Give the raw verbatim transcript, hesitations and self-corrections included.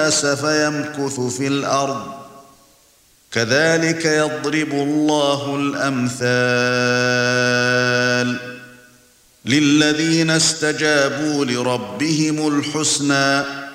فيمكث في الأرض كذلك يضرب الله الأمثال للذين استجابوا لربهم الحسنى